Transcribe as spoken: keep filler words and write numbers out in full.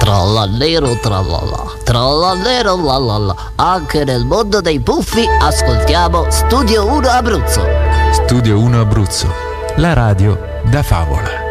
Trallallero trallalla, trallallero lallalla. Anche nel mondo dei puffi ascoltiamo Studio uno Abruzzo. Studio uno Abruzzo, la radio da favola.